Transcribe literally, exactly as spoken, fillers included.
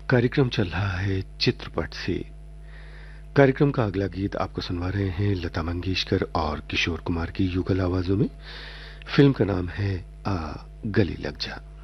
कार्यक्रम चल रहा है चित्रपट से। कार्यक्रम का अगला गीत आपको सुनवा रहे हैं लता मंगेशकर और किशोर कुमार की युगल आवाजों में। फिल्म का नाम है आ गले लग जा।